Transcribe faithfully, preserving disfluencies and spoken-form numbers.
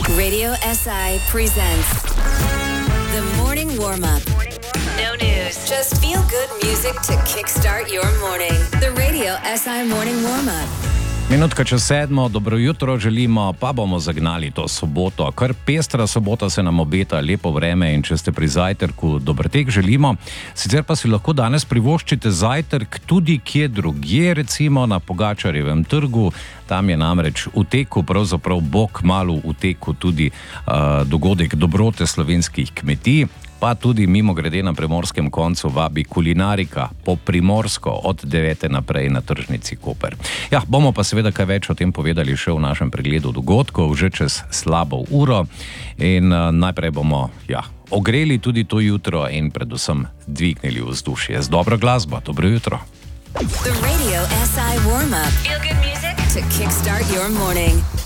Radio S I presents The Morning Warm-Up. No news, just feel-good music to kickstart your morning. The Radio S I Morning Warm-Up. Minutka čez sedmo, dobro jutro želimo, pa bomo zagnali to soboto. Kar pestra sobota se nam obeta, lepo vreme in če ste pri zajtrku, dober tek želimo. Sicer pa si lahko danes privoščite zajtrk tudi kje drugje, recimo na Pogačarjevem trgu. Tam je namreč v teku, pravzaprav bo kmalu v teku tudi uh, dogodek dobrote slovenskih kmetij. Pa tudi mimo grede na primorskem koncu vabi kulinarika po primorsko od devete naprej na tržnici Koper. Ja, bomo pa seveda kaj več o tem povedali še v našem pregledu dogodkov, že čez slabo uro. In uh, najprej bomo, ja, ogreli tudi to jutro in predvsem dvignili vzdušje z dobro glasbo. Dobro jutro. The Radio S I Warm-Up. Feel good music to kickstart your morning.